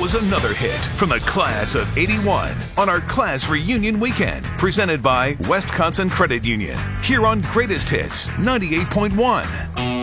was another hit from the class of '81 on our class reunion weekend, presented by Wisconsin Credit Union, here on Greatest Hits 98.1.